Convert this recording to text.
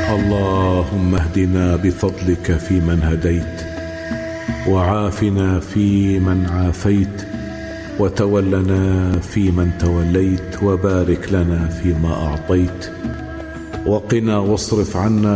اللهم اهدنا بفضلك فيمن هديت، وعافنا فيمن عافيت، وتولنا فيمن توليت، وبارك لنا فيما أعطيت، وقنا واصرف عنا